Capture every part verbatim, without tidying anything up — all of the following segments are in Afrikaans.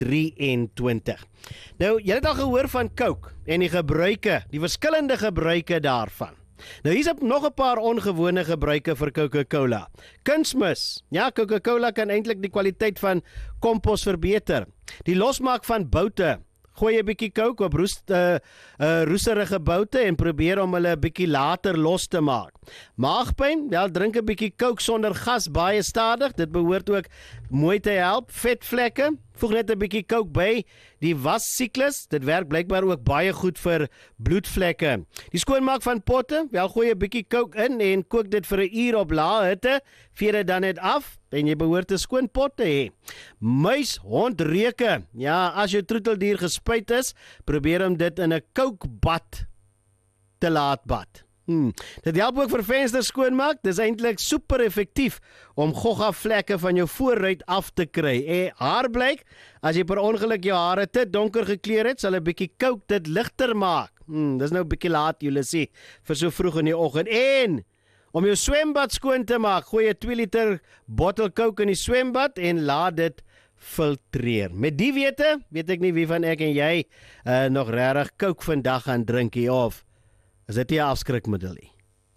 drieëntwintig. Nou, jy het al gehoor van Coke en die gebruike, die verskillende gebruike daarvan. Nou, hier is nog 'n paar ongewone gebruike vir Coca-Cola. Kunsmis. Ja, Coca-Cola kan eintlik die kwaliteit van kompos verbeter. Die losmaak van boute. Gooi 'n bietjie Coke op roes, uh, uh, roeserige boute en probeer om hulle 'n bietjie later los te maak. Maagpyn, wel drink 'n bietjie Coke sonder gas baie stadig, dit behoort ook mooi te help. Vetvlekke, voeg net 'n bietjie Coke by. Die wassiklus, dit werk blykbaar ook baie goed vir bloedvlekke. Die skoonmaak van potte, wel gooi 'n bietjie Coke in en kook dit vir 'n uur op lae hitte, vee dit dan net af en jy behoort 'n skoon pot te hê. Muis, hond, reuke. Ja, as jou troeteldier gespuit is, probeer om dit in 'n Coke bad te laat bad. Hmm. Dit help ook vir vensters skoonmaak. Dis eintlik super effektief om gogga vlekke van jou voorruit af te kry. En haarblyk, as jy per ongeluk jou hare te donker gekleur het, sal 'n bietjie Coke dit ligter maak. Hmm, dis nou 'n bietjie laat, julle sê, vir so vroeg in die oggend. En om jou swembad skoon te maak, gooi 'n twee liter bottel Coke in die swembad en laat dit filtreer. Met die wete, weet ek nie wie van ek en jy uh, nog regtig Coke vandag gaan drink hier, of is dit nie 'n afskrikmiddel nie?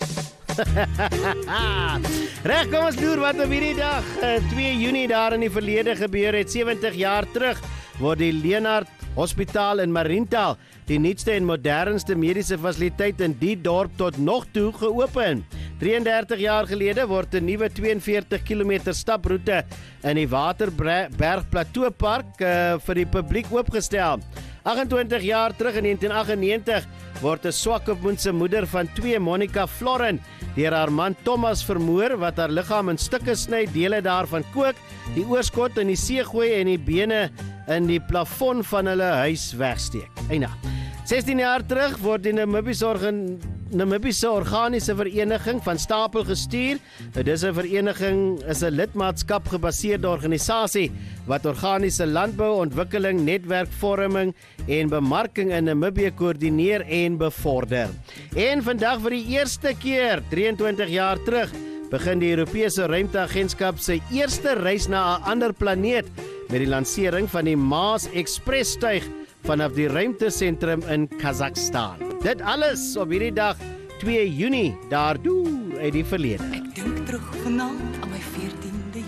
Reg, kom ons loer wat op hierdie dag, twee Junie daar in die verlede gebeur het. sewentig jaar terug word die Leenhard Hospitaal in Mariental, die nuutste en modernste mediese fasiliteit in die dorp tot nog toe geopen. drieëndertig jaar gelede word 'n nuwe twee en veertig kilometer staproete in die Waterberg Plateaupark uh, vir die publiek oopgestel. agt-en-twintig jaar terug in negentien agt en negentig word 'n swakopmoedse moeder van twee, Monica Florin, deur haar man Thomas vermoor, wat haar liggaam in stukke sny, dele daarvan kook, die oorskot in die see gooi en die bene in die plafon van hulle huis wegsteek. Eina. sestien jaar terug word die Namibiese organ Namibiese Organiese Vereniging van stapel gestuur. Dis 'n vereniging, is 'n lidmaatskap gebaseerde organisasie wat organiese landbou, ontwikkeling, netwerkvorming en bemarking in Namibië koördineer en bevorder. En vandag vir die eerste keer, drieëntwintig jaar terug, begin die Europese Ruimteagentskap sy eerste reis na 'n ander planeet met die lansering van die Mars Express tuig vanaf die ruimtesentrum in Kazakhstan. Dit alles op hierdie dag, twee Junie, daar deur uit die verlede. Ek dink terug vanaand